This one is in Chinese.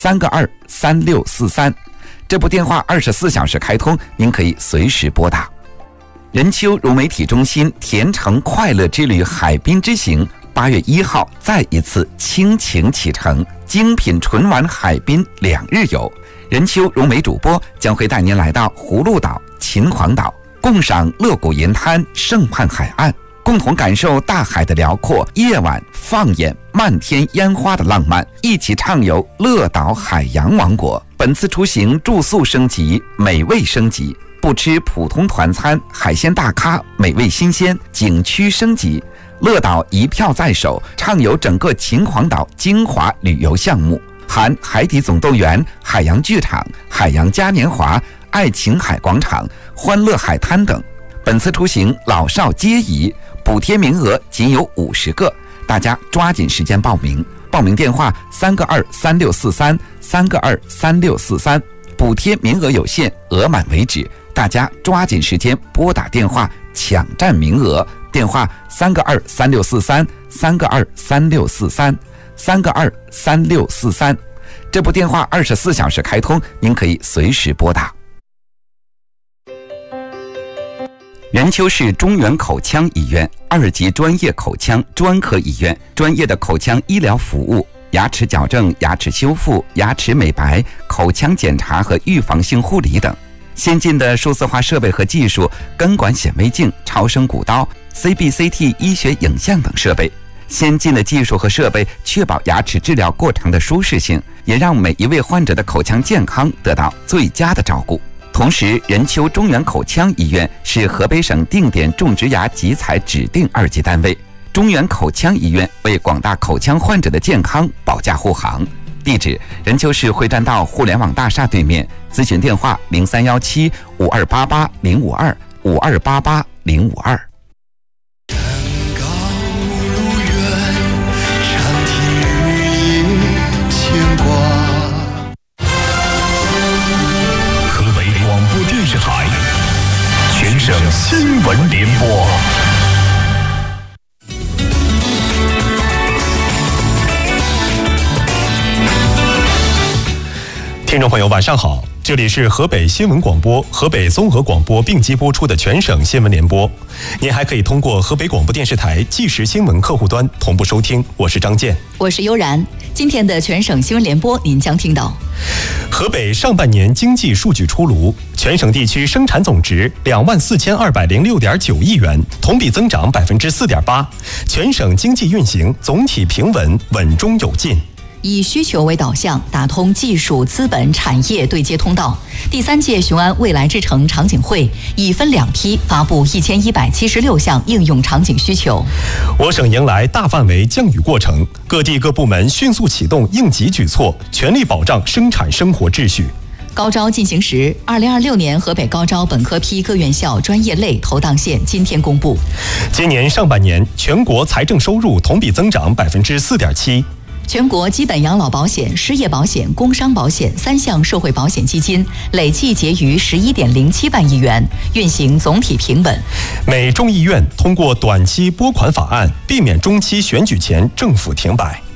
323643。这部电话24小时开通，您可以随时拨打。任丘融媒体中心甜橙快乐之旅海滨之行8月1号再一次倾情启程，精品纯玩海滨2日游。任丘融媒主播将会带您来到葫芦岛、秦皇岛，共赏乐谷银滩、盛畔海岸，共同感受大海的辽阔，夜晚放眼漫天烟花的浪漫，一起畅游乐岛海洋王国。本次出行住宿升级，美味升级，不吃普通团餐，海鲜大咖，美味新鲜，景区升级。乐岛一票在手，畅游整个秦皇岛精华旅游项目，含海底总动员、海洋剧场、海洋嘉年华、爱琴海广场、欢乐海滩等。本次出行老少皆宜，补贴名额仅有50个，大家抓紧时间报名。报名电话3个23643，3个23643，补贴名额有限，额满为止，大家抓紧时间拨打电话抢占名额。电话3个23643，3个23643，3个23643。这部电话24小时开通，您可以随时拨打。任丘市中原口腔医院2级专业口腔专科医院，专业的口腔医疗服务，牙齿矫正、牙齿修复、牙齿美白、口腔检查和预防性护理等。先进的数字化设备和技术，根管显微镜、超声骨刀、CBCT 医学影像等设备。先进的技术和设备确保牙齿治疗过程的舒适性，也让每一位患者的口腔健康得到最佳的照顾。同时，任丘中原口腔医院是河北省定点种植牙集采指定2级单位。中原口腔医院为广大口腔患者的健康保驾护航。地址：任丘市会栈道互联网大厦对面。咨询电话：0317-5288-052，5288-052。 电视台全省新闻联播。听众朋友，晚上好，这里是河北新闻广播、河北综合广播并机播出的全省新闻联播。您还可以通过河北广播电视台即时新闻客户端同步收听。我是张健， 我是悠然。今天的全省新闻联播，您将听到： 河北上半年经济数据出炉，全省地区生产总值24206.9亿元，同比增长4.8%，全省经济运行总体平稳，稳中有进。 以需求为导向，打通技术、资本、产业对接通道。第3届雄安未来之城场景会已分2批发布1176项应用场景需求。 我省迎来大范围降雨过程，各地各部门迅速启动应急举措，全力保障生产生活秩序。 高招进行时，2026年河北高招本科批各院校专业类投档线今天公布。 今年上半年，全国财政收入同比增长4.7%。 全国基本养老保险、失业保险、工伤保险3项社会保险基金累计结余11.07万亿元，运行总体平稳。 美众议院通过短期拨款法案，避免中期选举前政府停摆。